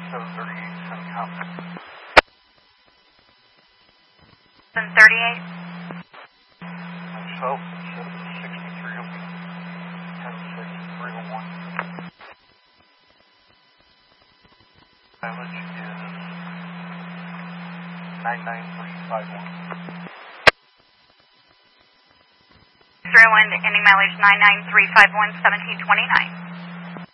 738, send contact. 738? Myself, 763 will be 106-301. Mileage is 99351. 301, ending mileage 99351, 1729.